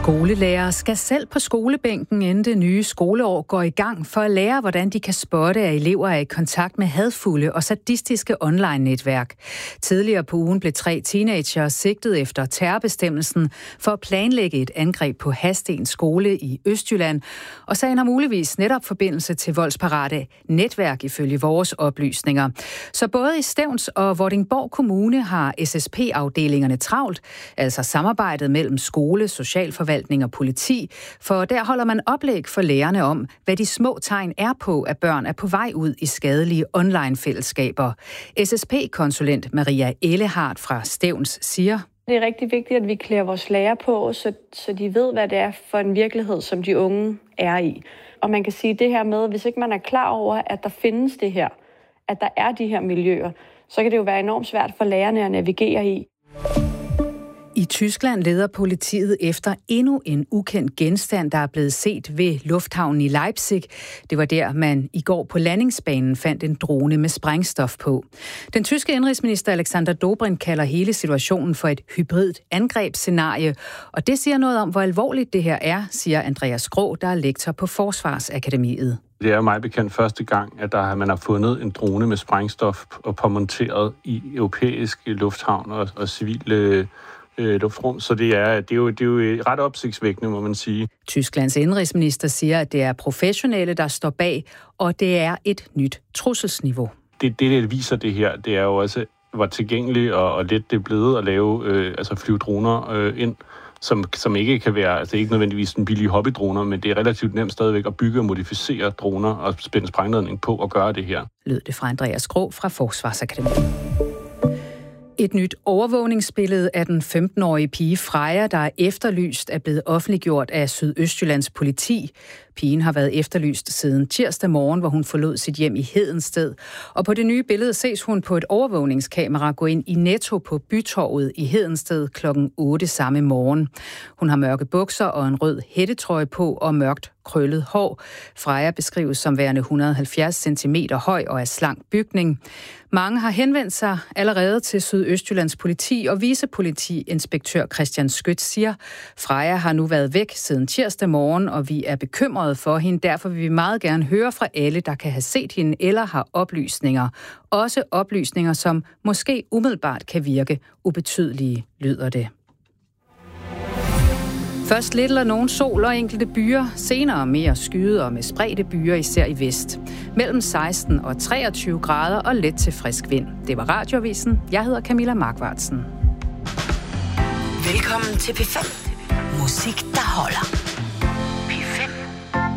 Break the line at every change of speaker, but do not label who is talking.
Skolelærere skal selv på skolebænken, inden det nye skoleår går i gang, for at lære, hvordan de kan spotte, at elever er i kontakt med hadfulde og sadistiske online-netværk. Tidligere på ugen blev 3 teenagere sigtet efter terrorbestemmelsen for at planlægge et angreb på Hadsten skole i Østjylland, og sagen har muligvis netop forbindelse til voldsparate netværk ifølge vores oplysninger. Så både i Stevns og Vordingborg Kommune har SSP-afdelingerne travlt, altså samarbejdet mellem skole, socialforvaltning og politi, for der holder man oplæg for lærerne om, hvad de små tegn er på, at børn er på vej ud i skadelige online-fællesskaber. SSP-konsulent Maria Ellehardt fra Stevns siger:
Det er rigtig vigtigt, at vi klæder vores lærere på, så de ved, hvad det er for en virkelighed, som de unge er i. Og man kan sige det her med, hvis ikke man er klar over, at der findes det her, at der er de her miljøer, så kan det jo være enormt svært for lærerne at navigere i.
I Tyskland leder politiet efter endnu en ukendt genstand, der er blevet set ved lufthavnen i Leipzig. Det var der, man i går på landingsbanen fandt en drone med sprængstof på. Den tyske indrigsminister Alexander Dobrindt kalder hele situationen for et hybridt angrebsscenarie, og det siger noget om, hvor alvorligt det her er, siger Andreas Grå, der er lektor på Forsvarsakademiet.
Det er mig bekendt første gang, at man har fundet en drone med sprængstof og påmonteret i europæiske lufthavn og civile luftrum, så det er jo ret opsigtsvækkende, må man sige.
Tysklands indrigsminister siger, at det er professionelle, der står bag, og det er et nyt trusselsniveau.
Det viser det her, det er jo også, hvor tilgængeligt og let det er blevet at lave flyve droner ind, som ikke kan være, altså ikke nødvendigvis en billig hobbydroner, men det er relativt nemt stadigvæk at bygge og modificere droner og spænde sprængladning på og gøre det her. Lød
det fra Andreas Grå fra Forsvarsakademiet. Et nyt overvågningsbillede af den 15-årige pige Freja, der er efterlyst, er blevet offentliggjort af Sydøstjyllands politi. Pigen har været efterlyst siden tirsdag morgen, hvor hun forlod sit hjem i Hedensted. Og på det nye billede ses hun på et overvågningskamera gå ind i Netto på Bytorvet i Hedensted kl. 8 samme morgen. Hun har mørke bukser og en rød hættetrøje på og mørkt krøllet hår. Freja beskrives som værende 170 cm høj og af slank bygning. Mange har henvendt sig allerede til Sydøstjyllands politi, og vicepolitiinspektør Christian Skødt siger, Freja har nu været væk siden tirsdag morgen, og vi er bekymrede for hende. Derfor vil vi meget gerne høre fra alle, der kan have set hende eller har oplysninger. Også oplysninger, som måske umiddelbart kan virke ubetydelige, lyder det. Først lidt eller nogen sol og enkelte byer, senere mere skyet og med spredte byer, især i vest. Mellem 16 og 23 grader og let til frisk vind. Det var Radioavisen. Jeg hedder Camilla Markvartsen.
Velkommen til P5. Musik, der holder.